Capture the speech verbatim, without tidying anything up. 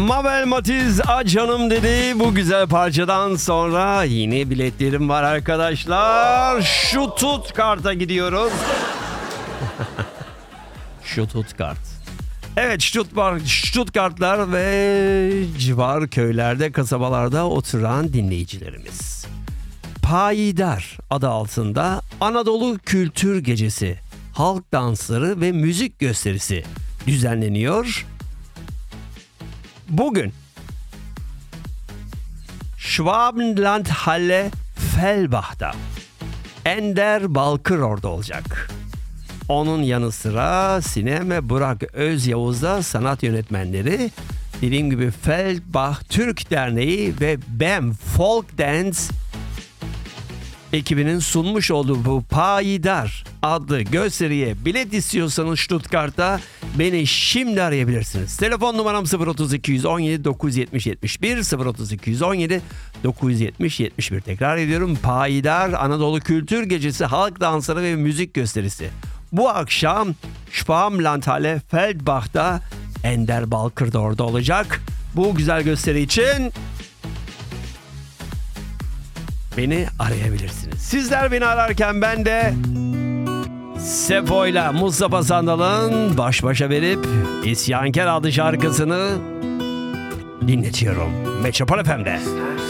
Mabel Matiz "A canım" dedi. Bu güzel parçadan sonra yine biletlerim var arkadaşlar. Stuttgart'a gidiyoruz. Stuttgart. Evet, Stuttgart, Stuttgartlar ve civar köylerde, kasabalarda oturan dinleyicilerimiz. Payidar adı altında Anadolu Kültür Gecesi, halk dansları ve müzik gösterisi düzenleniyor. Bugün Schwabenlandhalle Fellbach'ta Ender Balkır orada olacak. Onun yanı sıra Sinem ve Burak Özyavuz da sanat yönetmenleri. Dediğim gibi Feldbach Türk Derneği ve B E M Folk Dance ekibinin sunmuş olduğu bu Payidar adlı gösteriye bilet istiyorsanız Stuttgart'ta beni şimdi arayabilirsiniz. Telefon numaram sıfır otuz iki yüz on yedi dokuz yüz yetmiş yetmiş bir sıfır otuz iki yüz on yedi dokuz yüz yetmiş yetmiş bir. Tekrar ediyorum, Payidar Anadolu Kültür Gecesi, halk dansları ve müzik gösterisi. Bu akşam Schwabenlandhalle Feldbach'ta Ender Balkır da orada olacak. Bu güzel gösteri için beni arayabilirsiniz. Sizler beni ararken ben de Sefo'yla Mustafa Sandal'ın Baş Başa verip İsyankar adlı şarkısını dinletiyorum. Metropol F M'de.